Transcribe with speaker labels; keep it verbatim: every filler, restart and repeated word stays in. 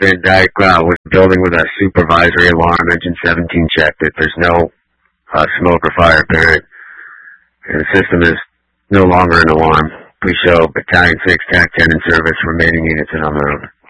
Speaker 1: Van Dyke uh, was building with a supervisory alarm, engine seventeen checked that there's no uh, smoke or fire apparent. And the system is no longer an alarm. Please show Battalion six, T A C ten in service, remaining units are on the road.